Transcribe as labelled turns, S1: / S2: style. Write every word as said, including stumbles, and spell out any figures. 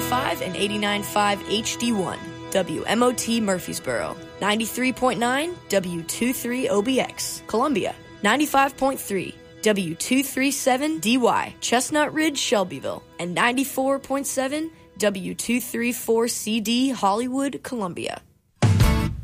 S1: five and eighty-nine point five H D one. W M O T Murfreesboro. ninety-three point nine W twenty-three O B X. Columbia. ninety-five point three W two thirty-seven D Y. Chestnut Ridge, Shelbyville. And ninety-four point seven W two thirty-four C D Hollywood, Columbia.